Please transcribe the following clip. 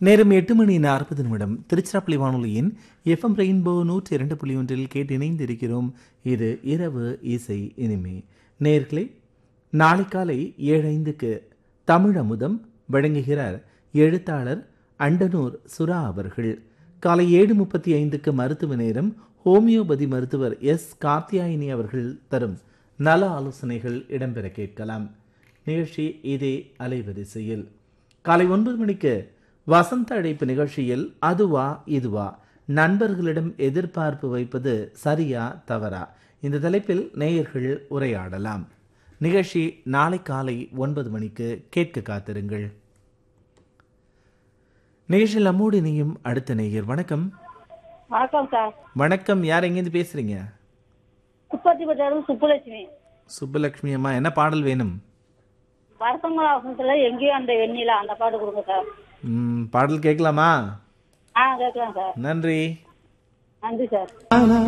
நேரம் 8:40 திருச்சிராப்பள்ளி வானொலியின் FM rainbow 102.1 கேட்டு இணைந்திருக்கிறோம். இது இரவு இசை இனிமே. நேயர்களே, நாளை காலை 7:05 தமிழ் அமுதம் வழங்குகிறார் எழுத்தாளர் அண்டனூர் சுரா அவர்கள். காலை 7:35 மருத்துவ நேரம் ஹோமியோபதி மருத்துவர் எஸ் கார்த்தியாயினி அவர்கள் தரும் நல ஆலோசனைகள் இடம்பெற கேட்கலாம். நிகழ்ச்சி இதே அலைவரிசையில். காலை 9 மணிக்கு வசந்த அழைப்பு நிகழ்ச்சியில் அதுவா இதுவா, நண்பர்களிடம் எதிர்பார்ப்பு வைப்பது சரியா தவறா, இந்த தலைப்பில் நேயர்கள் உரையாடலாம். நிகழ்ச்சி நாளை காலை 9 மணிக்கு கேட்க காத்திருங்கள். நிகழ்ச்சியில் நம்மோடு இணையும் அடுத்த நேயர். வணக்கம். வணக்கம் சார். வணக்கம். யார் எங்கேருந்து பேசுறீங்க? சுப்புலட்சுமி. சுப்புலட்சுமி அம்மா, என்ன பாடல் வேணும்? வருத்தமலா எங்கேயும் அந்த வெண்ணிலா அந்த பாட்டு கொடுங்க சார். பாடல் கேட்கலாமா? கேட்கலாம் சார். நன்றி. நன்றி சார்.